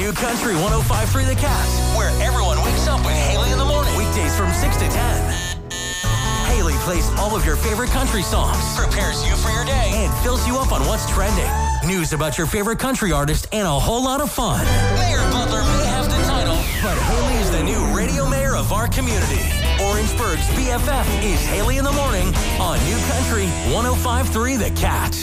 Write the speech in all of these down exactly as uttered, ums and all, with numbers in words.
New Country one oh five point three The Cat, where everyone wakes up with Haley in the morning. Weekdays from six to ten. Haley plays all of your favorite country songs, prepares you for your day, and fills you up on what's trending. News about your favorite country artist, and a whole lot of fun. Mayor Butler may have the title, but Haley is the new radio mayor of our community. Orangeburg's B F F is Haley in the morning on New Country one oh five point three The Cat.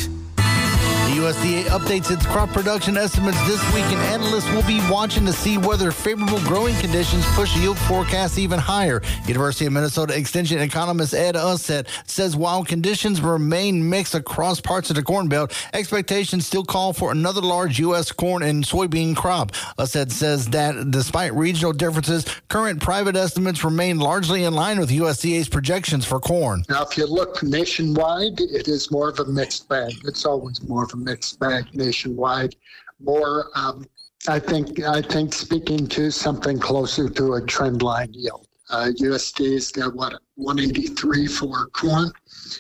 The U S D A updates its crop production estimates this week, and analysts will be watching to see whether favorable growing conditions push yield forecasts even higher. University of Minnesota Extension economist Ed Ussett says while conditions remain mixed across parts of the Corn Belt, expectations still call for another large U S corn and soybean crop. Ussett says that despite regional differences, current private estimates remain largely in line with U S D A's projections for corn. Now, if you look nationwide, it is more of a mixed bag. It's always more of a mixed bag nationwide. More, um, I think, I think speaking to something closer to a trend line yield. Uh, U S D A's got, what, one eighty-three for corn.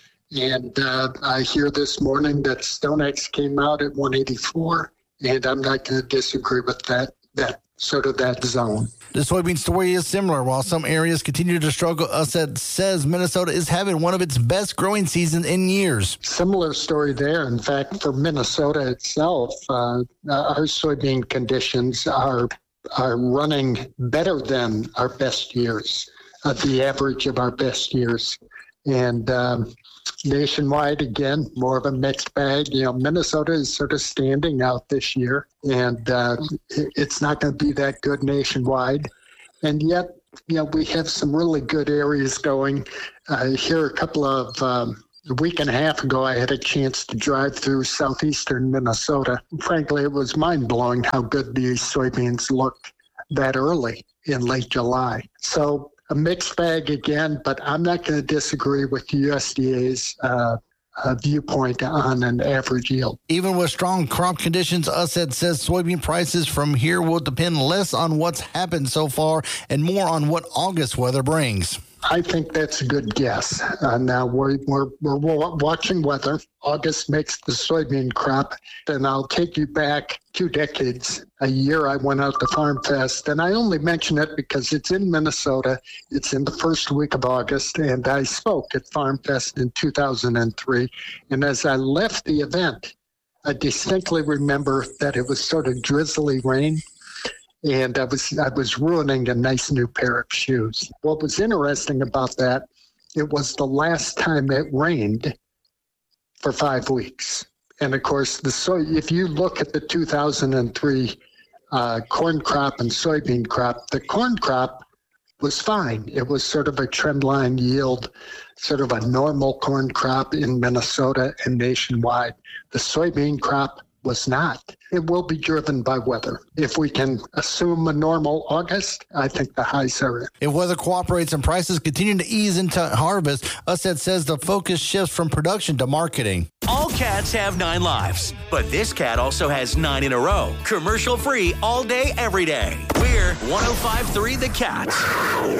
And uh, I hear this morning that StoneX came out at one eighty-four, and I'm not going to disagree with that, that sort of that zone. The soybean story is similar. While some areas continue to struggle, Ussett says Minnesota is having one of its best growing seasons in years. Similar story there. In fact, for Minnesota itself, uh, our soybean conditions are are running better than our best years, uh, the average of our best years. And um, nationwide, again, more of a mixed bag. You know, Minnesota is sort of standing out this year, and uh, it's not going to be that good nationwide. And yet, you know, we have some really good areas going. Uh, here a couple of um, a week and a half ago, I had a chance to drive through southeastern Minnesota. Frankly, it was mind-blowing how good these soybeans looked that early in late July. So a mixed bag again, but I'm not going to disagree with U S D A's uh, uh, viewpoint on an average yield. Even with strong crop conditions, Ussett says soybean prices from here will depend less on what's happened so far and more on what August weather brings. I think that's a good guess. Uh, now, we're, we're, we're watching weather. August makes the soybean crop, and I'll take you back two decades. A year I went out to Farm Fest, and I only mention it because it's in Minnesota. It's in the first week of August, and I spoke at Farm Fest in two thousand three. And as I left the event, I distinctly remember that it was sort of drizzly rain. And I was I was ruining a nice new pair of shoes. What was interesting about that, it was the last time it rained for five weeks. And of course, the soy. If you look at the two thousand three uh, corn crop and soybean crop, the corn crop was fine. It was sort of a trendline yield, sort of a normal corn crop in Minnesota and nationwide. The soybean crop was not. It will be driven by weather. If we can assume a normal August, I think the highs are in. If weather cooperates and prices continue to ease into harvest, Ussett says the focus shifts from production to marketing. All cats have nine lives, but this cat also has nine in a row. Commercial free all day, every day. We're one oh five point three The Cat.